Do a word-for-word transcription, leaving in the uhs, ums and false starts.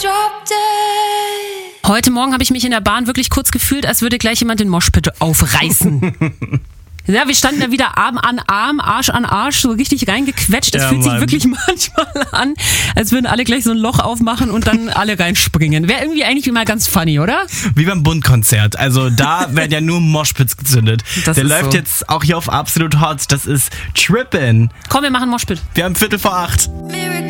Heute Morgen habe ich mich in der Bahn wirklich kurz gefühlt, als würde gleich jemand den Moshpit aufreißen. Ja, wir standen da wieder Arm an Arm, Arsch an Arsch, so richtig reingequetscht. Es Ja, fühlt sich Mann. wirklich manchmal an, als würden alle gleich so ein Loch aufmachen und dann alle reinspringen. Wäre irgendwie eigentlich immer ganz funny, oder? Wie beim Bundkonzert. Also da werden ja nur Moshpits gezündet. Das Der ist läuft so. jetzt auch hier auf Absolut Hot. Das ist Trippin'. Komm, wir machen Moshpit. Wir haben Viertel vor acht. Miracle